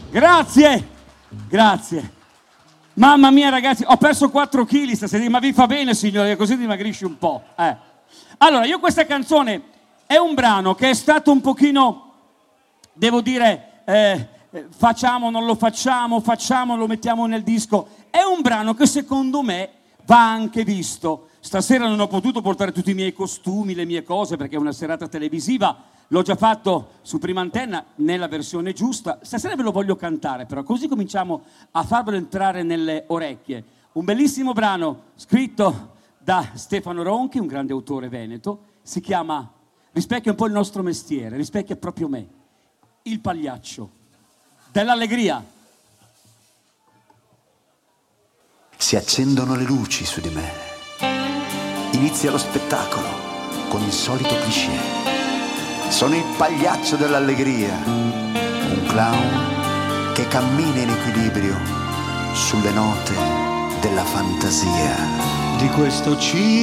Grazie, grazie. Mamma mia ragazzi, ho perso 4 kg stasera, ma vi fa bene signore, così dimagrisci un po'. Allora, io questa canzone è un brano che è stato un pochino, devo dire, facciamo, non lo facciamo, facciamo, lo mettiamo nel disco. È un brano che secondo me va anche visto. Stasera non ho potuto portare tutti i miei costumi, le mie cose, perché è una serata televisiva. L'ho già fatto su Prima Antenna nella versione giusta. Stasera ve lo voglio cantare, però, così cominciamo a farvelo entrare nelle orecchie. Un bellissimo brano scritto da Stefano Ronchi, un grande autore veneto. Si chiama, rispecchia un po' il nostro mestiere, rispecchia proprio me. Il pagliaccio dell'allegria. Si accendono le luci su di me. Inizia lo spettacolo con il solito cliché. Sono il pagliaccio dell'allegria, un clown che cammina in equilibrio sulle note della fantasia. Di questo